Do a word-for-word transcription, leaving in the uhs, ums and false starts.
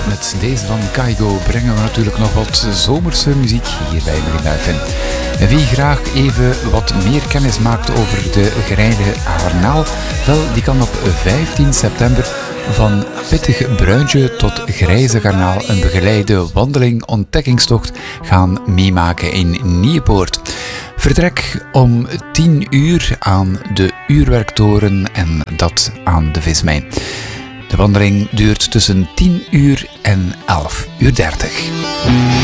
met deze van Kaigo brengen we natuurlijk nog wat zomerse muziek hier bij Melinda F M. En wie graag even wat meer kennis maakt over de gerijde garnaal, wel, die kan op vijftien september van pittig bruintje tot grijze garnaal een begeleide wandeling ontdekkingstocht gaan meemaken in Nieuwpoort. Vertrek om tien uur aan de Uurwerktoren en dat aan de Vismijn. De wandeling duurt tussen tien uur en elf uur dertig.